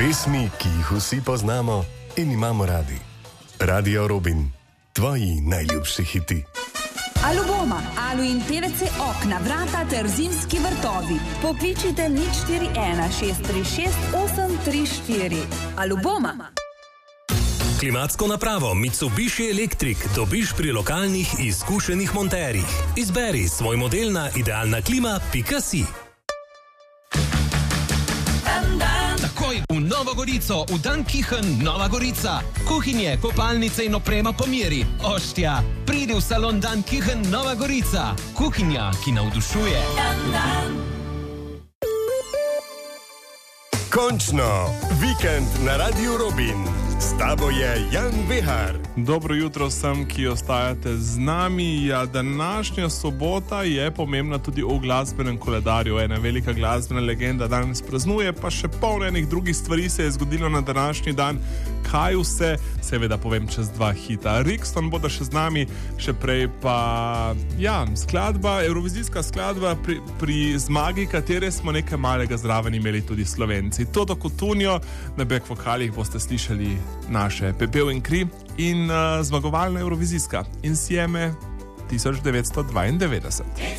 Pesmi, ki jih vsi poznamo in imamo radi. Radio Robin, tvoji najljubši hiti. Aluboma, Alu in PVC okna, vrata ter zimski vrtovi. Pokličite 041 636 834. Aluboma. Klimatsko napravo Mitsubishi Electric dobiš pri lokalnih izkušenih monterjih. Izberi svoj model na idealnaklima.si. Takoj v Novo Gorico, v Dankichen Nova Gorica. Kuhinje, kopalnice in oprema po meri. Oštja, pridi v salon Dankichen Nova Gorica. Kuhinja, ki navdušuje. Končno, vikend na Radio Robin. S tabo je Jan Behar. Dobro jutro vsem, ki ostajate z nami. Ja, današnja sobota je pomembna tudi v glasbenem koledarju. Ena velika glasbena legenda danes praznuje, pa še polno enih drugih stvari se je zgodilo na današnji dan. Kaj vse, seveda povem čez 2 hita. Rixton bodo še z nami, še prej pa, ja, skladba, evrovizijska skladba, pri zmagi katere smo nekaj malega zraven imeli tudi Slovenci. Toto Cotugno, na back vokalih boste slišali naše Pepel in kri in zmagovalna evrovizijska Insieme 1992.